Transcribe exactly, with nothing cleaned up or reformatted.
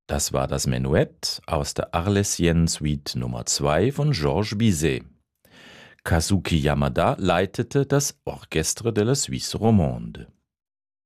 Das war das Menuett aus der Arlésienne Suite Nummer zwei von Georges Bizet. Kazuki Yamada leitete das Orchestre de la Suisse Romande.